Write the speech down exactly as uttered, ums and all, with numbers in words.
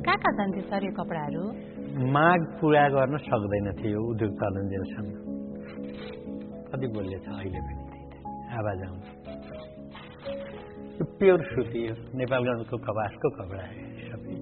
कहाँ कहाँ जान्थे सर यो कपडाहरू? माग पुरा गर्न सक्दैन थियो उद्योग चलुन्जेलसम्म। कति बोलिएछ अहिले पनि आवाज आउँछ। प्योर सुती हो, नेपालगञ्जको कपासको कपडा हो।